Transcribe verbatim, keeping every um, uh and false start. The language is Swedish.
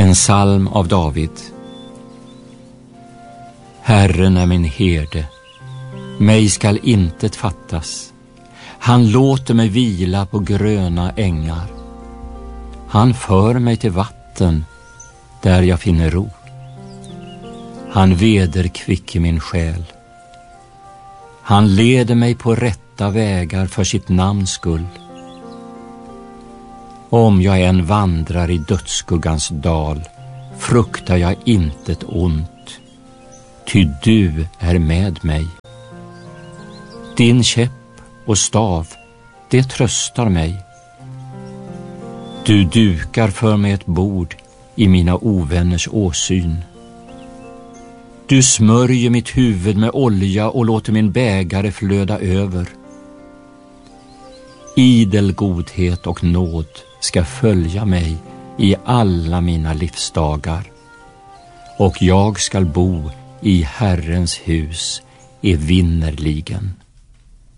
En psalm av David. Herren är min herde, mig skall intet fattas. Han låter mig vila på gröna ängar. Han för mig till vatten där jag finner ro. Han vederkvicker min själ. Han leder mig på rätta vägar för sitt namns skull. Om jag än vandrar i dödsskuggans dal, fruktar jag intet ont, ty du är med mig. Din käpp och stav, det tröstar mig. Du dukar för mig ett bord i mina ovänners åsyn. Du smörjer mitt huvud med olja och låter min bägare flöda över. Idel godhet och nåd ska följa mig i alla mina livsdagar, och jag skall bo i Herrens hus evinnerligen.